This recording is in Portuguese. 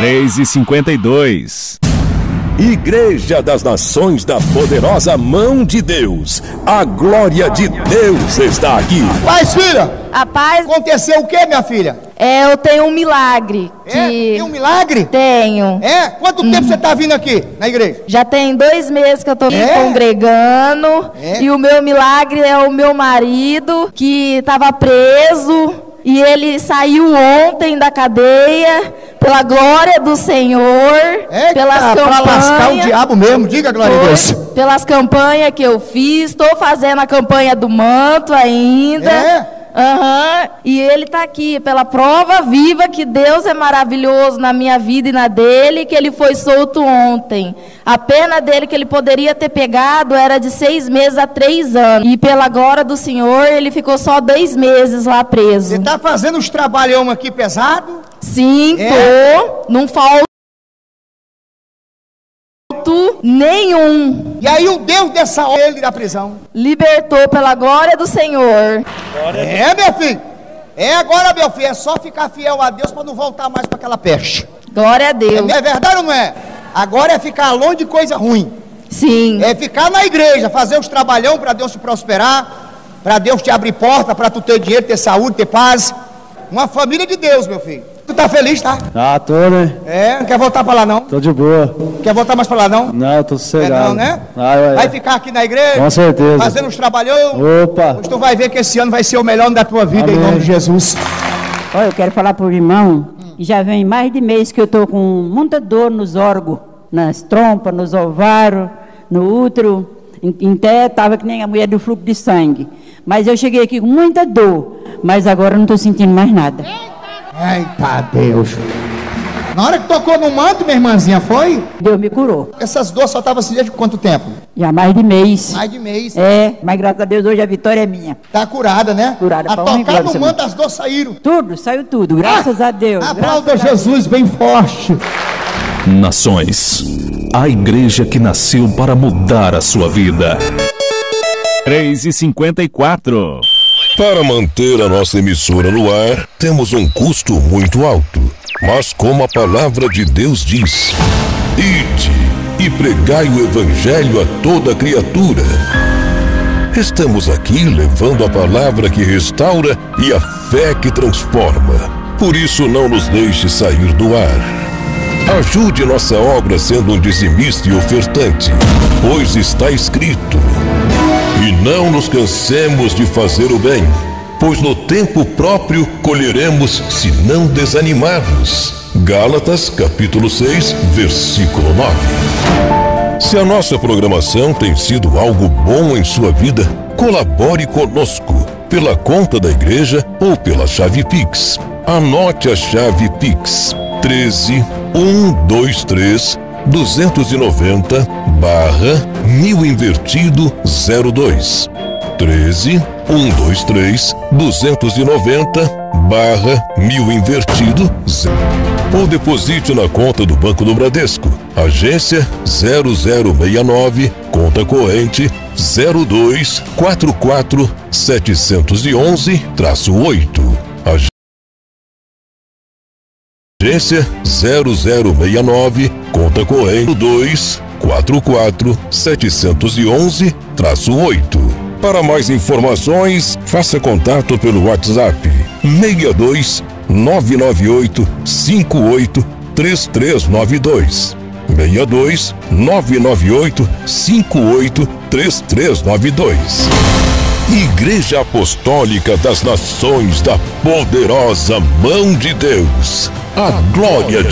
3h52. Igreja das Nações da Poderosa Mão de Deus. A glória de Deus está aqui. Paz, filha. A paz. Aconteceu o que, minha filha? Eu tenho um milagre. Tem um milagre? Tenho. Quanto tempo você está vindo aqui na igreja? Já tem 2 meses que eu estou congregando. E o meu milagre é o meu marido, que estava preso. E ele saiu ontem da cadeia, pela glória do Senhor, pelas campanhas. Para lascar o diabo mesmo, diga a glória a Deus. Pelas campanhas que eu fiz, estou fazendo a campanha do manto ainda. E ele está aqui pela prova viva que Deus é maravilhoso na minha vida e na dele, que ele foi solto ontem. A pena dele que ele poderia ter pegado era de 6 meses a 3 anos. E pela glória do Senhor, ele ficou só 2 meses lá preso. Você está fazendo uns trabalhão aqui pesado? Sim, tô. Não falta nenhum. E aí o Deus dessa hora, ele da prisão, libertou pela glória do Senhor. Meu filho. Agora, meu filho, é só ficar fiel a Deus para não voltar mais para aquela peste. Glória a Deus. É verdade ou não é? Agora é ficar longe de coisa ruim. Sim. É ficar na igreja, fazer os trabalhão para Deus te prosperar, para Deus te abrir porta, para tu ter dinheiro, ter saúde, ter paz. Uma família de Deus, meu filho. Tu tá feliz, tá? Tô, né? Não quer voltar para lá, não? Tô de boa. Quer voltar mais para lá, não? Não, tô sossegado. Não, né? Vai ficar aqui na igreja? Com certeza. Fazendo os trabalhão? Opa! Mas tu vai ver que esse ano vai ser o melhor ano da tua vida. Amém. Em nome de Jesus. Olha, eu quero falar pro irmão que já vem mais de mês que eu tô com muita dor nos órgãos, nas trompas, nos ovários, no útero. Em pé, tava que nem a mulher do fluxo de sangue. Mas eu cheguei aqui com muita dor, mas agora eu não tô sentindo mais nada. Eita Deus! Na hora que tocou no manto, minha irmãzinha, foi? Deus me curou. Essas dores só estavam assim desde quanto tempo? Já mais de mês. Mais de mês. Mas graças a Deus hoje a vitória é minha. Tá curada, né? Curada. A tocar no manto, as dores saíram. Tudo, saiu tudo, graças a Deus. Aplauda Jesus bem forte. Nações, a igreja que nasceu para mudar a sua vida. 3h54. Para manter a nossa emissora no ar, temos um custo muito alto. Mas como a palavra de Deus diz: ide e pregai o evangelho a toda criatura. Estamos aqui levando a palavra que restaura e a fé que transforma. Por isso não nos deixe sair do ar. Ajude nossa obra sendo um dizimista e ofertante, pois está escrito: e não nos cansemos de fazer o bem, pois no tempo próprio colheremos se não desanimarmos. Gálatas capítulo 6, versículo 9. Se a nossa programação tem sido algo bom em sua vida, colabore conosco pela conta da igreja ou pela chave Pix. Anote a chave Pix: 13.123.290/1000 invertido 02. 13.123.290/1000 invertido 0. Ou deposite na conta do Banco do Bradesco, agência 0069, conta corrente 0244711-8. Agência 0069, conta corrente 2444711-8. Para mais informações, faça contato pelo WhatsApp 62 998 58 3392. 62 998 58 3392. Igreja Apostólica das Nações da Poderosa Mão de Deus. A glória